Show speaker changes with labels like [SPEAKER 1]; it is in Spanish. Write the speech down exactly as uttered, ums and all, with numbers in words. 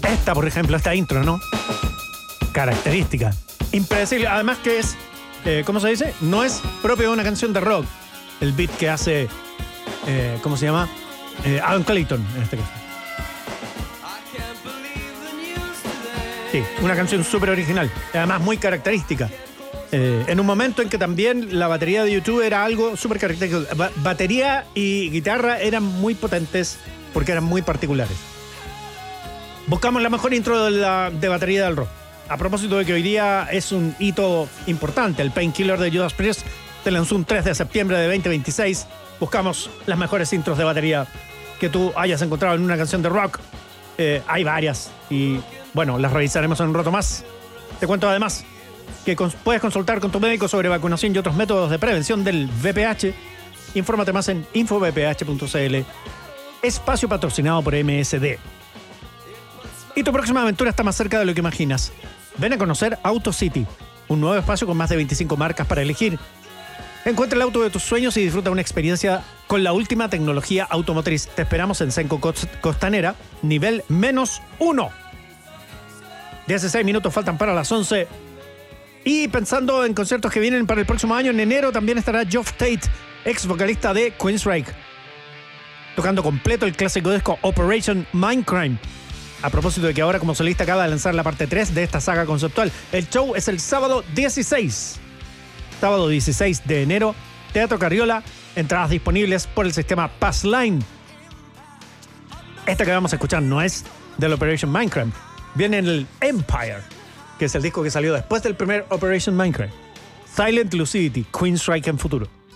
[SPEAKER 1] Esta, por ejemplo, esta intro, ¿no? Característica. Impredecible. Además que es, eh, ¿cómo se dice? No es propio de una canción de rock. El beat que hace, eh, ¿cómo se llama? Eh, Adam Clayton, en este caso. Sí, una canción súper original. Además muy característica. Eh, en un momento en que también la batería de YouTube era algo súper característico. Ba- batería y guitarra eran muy potentes porque eran muy particulares. Buscamos la mejor intro de, la, de batería del rock. A propósito de que hoy día es un hito importante, el Painkiller de Judas Priest se lanzó un tres de septiembre de veinte veintiséis. Buscamos las mejores intros de batería que tú hayas encontrado en una canción de rock. Eh, hay varias y bueno, las revisaremos en un rato más. Te cuento además que cons- puedes consultar con tu médico sobre vacunación y otros métodos de prevención del V P H. Infórmate más en info v p h punto c l. Espacio patrocinado por M S D. Y tu próxima aventura está más cerca de lo que imaginas. Ven a conocer AutoCity, un nuevo espacio con más de veinticinco marcas para elegir. Encuentra el auto de tus sueños y disfruta una experiencia con la última tecnología automotriz. Te esperamos en Senco Costanera, nivel menos uno. dieciséis minutos faltan para las once. Y pensando en conciertos que vienen para el próximo año, en enero también estará Geoff Tate, ex vocalista de Queensryche, tocando completo el clásico disco Operation Mindcrime. A propósito de que ahora como solista acaba de lanzar la parte tres de esta saga conceptual. El show es el sábado dieciséis. Sábado dieciséis de enero, Teatro Carriola, entradas disponibles por el sistema Passline. Esta que vamos a escuchar no es del Operation Mindcrime, viene en el Empire, que es el disco que salió después del primer Operation Mindcrime. Silent Lucidity, Queensryche en futuro.